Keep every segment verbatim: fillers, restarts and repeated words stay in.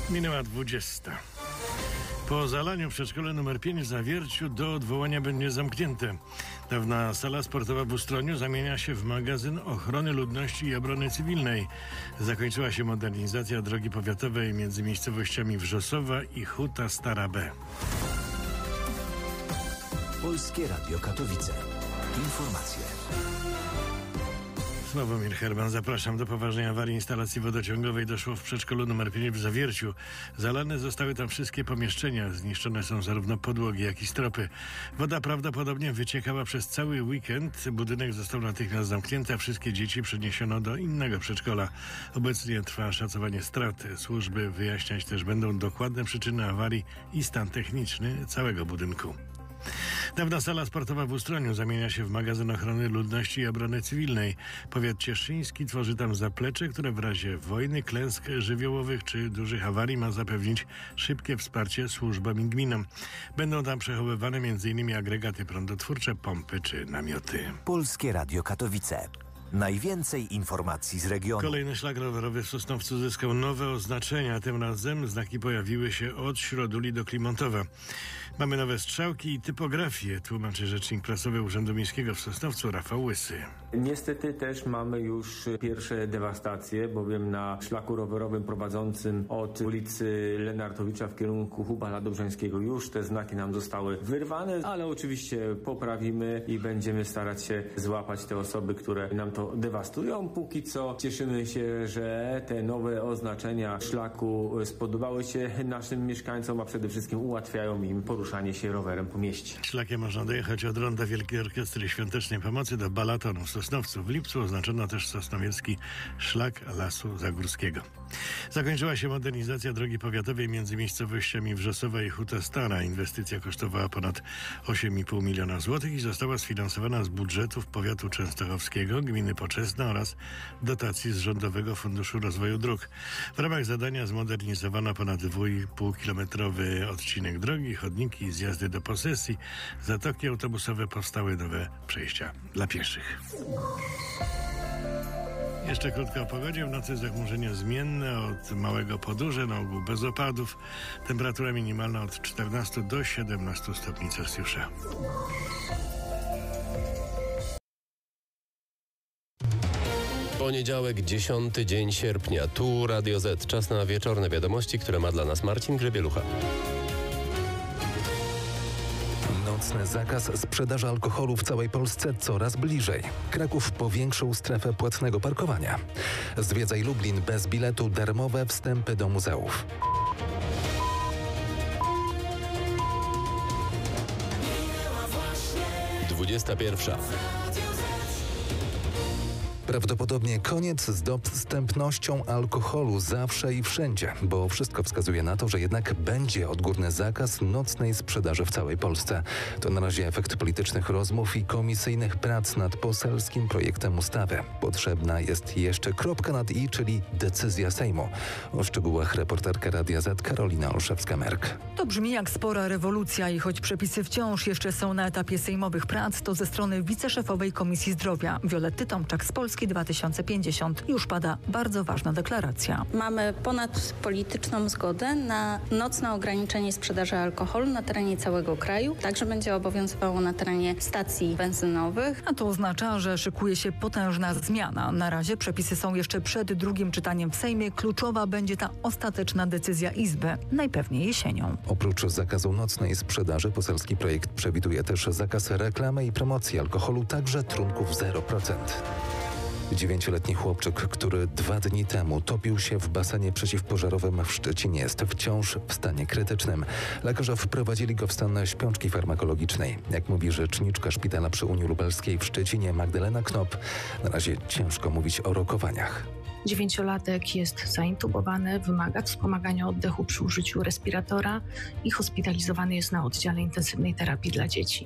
Minęła dwudziesta. Po zalaniu przedszkole numer pięć w Zawierciu do odwołania będzie zamknięte. Dawna sala sportowa w Ustroniu zamienia się w magazyn ochrony ludności i obrony cywilnej. Zakończyła się modernizacja drogi powiatowej między miejscowościami Wrzosowa i Huta Stara B. Polskie Radio Katowice. Informacje. Sławomir Herman, zapraszam. Do poważnej awarii instalacji wodociągowej doszło w przedszkolu numer pięć w Zawierciu. Zalane zostały tam wszystkie pomieszczenia. Zniszczone są zarówno podłogi, jak i stropy. Woda prawdopodobnie wyciekała przez cały weekend. Budynek został natychmiast zamknięty, a wszystkie dzieci przeniesiono do innego przedszkola. Obecnie trwa szacowanie strat. Służby wyjaśniać też będą dokładne przyczyny awarii i stan techniczny całego budynku. Dawna sala sportowa w Ustroniu zamienia się w magazyn ochrony ludności i obrony cywilnej. Powiat cieszyński tworzy tam zaplecze, które w razie wojny, klęsk żywiołowych czy dużych awarii ma zapewnić szybkie wsparcie służbom i gminom. Będą tam przechowywane m.in. agregaty prądotwórcze, pompy czy namioty. Polskie Radio Katowice. Najwięcej informacji z regionu. Kolejny szlak rowerowy w Sosnowcu zyskał nowe oznaczenia. Tym razem znaki pojawiły się od Środuli do Klimontowa. Mamy nowe strzałki i typografię, tłumaczy rzecznik prasowy Urzędu Miejskiego w Sosnowcu Rafał Łysy. Niestety też mamy już pierwsze dewastacje, bowiem na szlaku rowerowym prowadzącym od ulicy Lenartowicza w kierunku Hubala Dobrzańskiego już te znaki nam zostały wyrwane, ale oczywiście poprawimy i będziemy starać się złapać te osoby, które nam to dewastują. Póki co cieszymy się, że te nowe oznaczenia szlaku spodobały się naszym mieszkańcom, a przede wszystkim ułatwiają im poruszanie się rowerem po mieście. Szlakiem można dojechać od ronda Wielkiej Orkiestry Świątecznej Pomocy do Balatonu w Sosnowcu. W lipcu oznaczono też sosnowiecki szlak Lasu Zagórskiego. Zakończyła się modernizacja drogi powiatowej między miejscowościami Wrzosowa i Huta Stara. Inwestycja kosztowała ponad osiem i pół miliona złotych i została sfinansowana z budżetów powiatu częstochowskiego, gminy Poczesna oraz dotacji z Rządowego Funduszu Rozwoju Dróg. W ramach zadania zmodernizowano ponad dwa i pół kilometrowy odcinek drogi, chodniki, zjazdy do posesji, zatoki autobusowe, powstały nowe przejścia dla pieszych. Jeszcze krótko o pogodzie. W nocy zachmurzenie zmienne od małego podurze, na ogół bez opadów. Temperatura minimalna od czternastu do siedemnastu stopni Celsjusza. Poniedziałek, dziesiąty dzień sierpnia. Tu Radio Z. Czas na wieczorne wiadomości, które ma dla nas Marcin Grzebielucha. Nocny zakaz sprzedaży alkoholu w całej Polsce coraz bliżej. Kraków powiększył strefę płatnego parkowania. Zwiedzaj Lublin bez biletu, darmowe wstępy do muzeów. dwudziesta pierwsza. Prawdopodobnie koniec z dostępnością alkoholu zawsze i wszędzie, bo wszystko wskazuje na to, że jednak będzie odgórny zakaz nocnej sprzedaży w całej Polsce. To na razie efekt politycznych rozmów i komisyjnych prac nad poselskim projektem ustawy. Potrzebna jest jeszcze kropka nad i, czyli decyzja Sejmu. O szczegółach reporterka Radia Z Karolina Olszewska-Merk. To brzmi jak spora rewolucja i choć przepisy wciąż jeszcze są na etapie sejmowych prac, to ze strony wiceszefowej Komisji Zdrowia Violetty Tomczak z Polski dwa tysiące pięćdziesiąt już pada bardzo ważna deklaracja. Mamy ponadpolityczną zgodę na nocne ograniczenie sprzedaży alkoholu na terenie całego kraju, także będzie obowiązywało na terenie stacji benzynowych. A to oznacza, że szykuje się potężna zmiana. Na razie przepisy są jeszcze przed drugim czytaniem w Sejmie. Kluczowa będzie ta ostateczna decyzja Izby, najpewniej jesienią. Oprócz zakazu nocnej sprzedaży poselski projekt przewiduje też zakaz reklamy i promocji alkoholu, także trunków zero procent. Dziewięcioletni chłopczyk, który dwa dni temu topił się w basenie przeciwpożarowym w Szczecinie, jest wciąż w stanie krytycznym. Lekarze wprowadzili go w stan śpiączki farmakologicznej. Jak mówi rzeczniczka szpitala przy Unii Lubelskiej w Szczecinie Magdalena Knop, na razie ciężko mówić o rokowaniach. Dziewięciolatek jest zaintubowany, wymaga wspomagania oddechu przy użyciu respiratora i hospitalizowany jest na oddziale intensywnej terapii dla dzieci.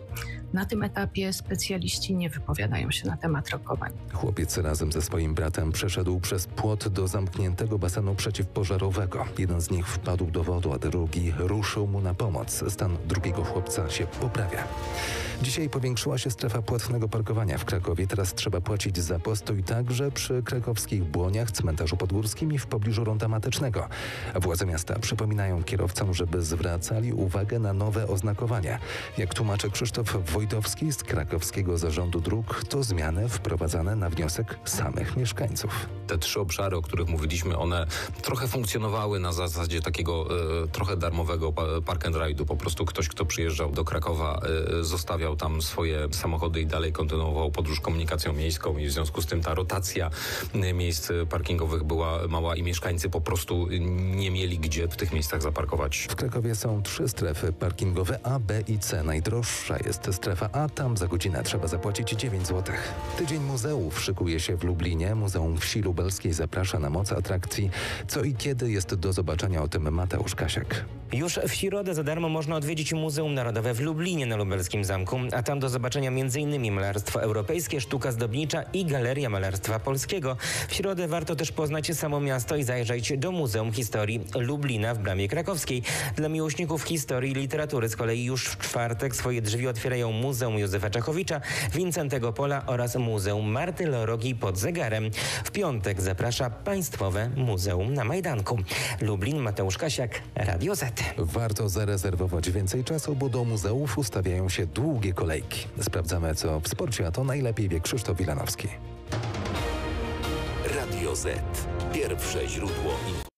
Na tym etapie specjaliści nie wypowiadają się na temat rokowań. Chłopiec razem ze swoim bratem przeszedł przez płot do zamkniętego basenu przeciwpożarowego. Jeden z nich wpadł do wody, a drugi ruszył mu na pomoc. Stan drugiego chłopca się poprawia. Dzisiaj powiększyła się strefa płatnego parkowania w Krakowie. Teraz trzeba płacić za postój także przy krakowskich Błoniach, cmentarzu podgórskim i w pobliżu ronda Matecznego. Władze miasta przypominają kierowcom, żeby zwracali uwagę na nowe oznakowania. Jak tłumaczy Krzysztof Wojtowski z Krakowskiego Zarządu Dróg, to zmiany wprowadzane na wniosek samych mieszkańców. Te trzy obszary, o których mówiliśmy, one trochę funkcjonowały na zasadzie takiego e, trochę darmowego park and ride'u. Po prostu ktoś, kto przyjeżdżał do Krakowa, e, zostawiał tam swoje samochody i dalej kontynuował podróż komunikacją miejską i w związku z tym ta rotacja e, miejsc parkingowych była mała i mieszkańcy po prostu nie mieli gdzie w tych miejscach zaparkować. W Krakowie są trzy strefy parkingowe A, B i C. Najdroższa jest strefa A, tam za godzinę trzeba zapłacić dziewięć złotych. Tydzień muzeów szykuje się w Lublinie. Muzeum Wsi Lubelskiej zaprasza na moc atrakcji. Co i kiedy jest do zobaczenia, o tym Mateusz Kasiak. Już w środę za darmo można odwiedzić Muzeum Narodowe w Lublinie na Lubelskim Zamku, a tam do zobaczenia m.in. malarstwo europejskie, sztuka zdobnicza i Galeria Malarstwa Polskiego. W środę warto też poznać samo miasto i zajrzeć do Muzeum Historii Lublina w Bramie Krakowskiej. Dla miłośników historii i literatury z kolei już w czwartek swoje drzwi otwierają Muzeum Józefa Czechowicza, Wincentego Pola oraz Muzeum Marty Lorogi pod Zegarem. W piątek zaprasza Państwowe Muzeum na Majdanku. Lublin, Mateusz Kasiak, Radio Z. Warto zarezerwować więcej czasu, bo do muzeów ustawiają się długie kolejki. Sprawdzamy, co w sporcie, a to najlepiej wie Krzysztof Wilanowski. Radio Z. Pierwsze źródło informacji.